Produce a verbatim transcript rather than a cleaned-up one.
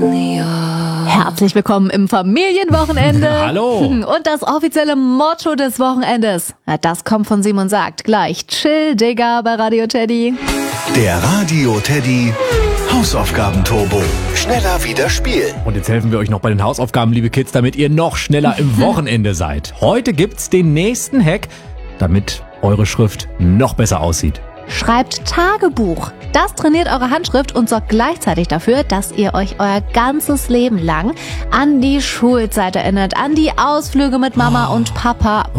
Herzlich willkommen im Familienwochenende. Hallo. Und das offizielle Motto des Wochenendes. Na, das kommt von Simon Sagt. Gleich Chill, Digga, bei Radio Teddy. Der Radio Teddy Hausaufgaben-Turbo. Schneller wieder spielen. Und jetzt helfen wir euch noch bei den Hausaufgaben, liebe Kids, damit ihr noch schneller im Wochenende seid. Heute gibt's den nächsten Hack, damit eure Schrift noch besser aussieht. Schreibt Tagebuch. Das trainiert eure Handschrift und sorgt gleichzeitig dafür, dass ihr euch euer ganzes Leben lang an die Schulzeit erinnert, an die Ausflüge mit Mama und Papa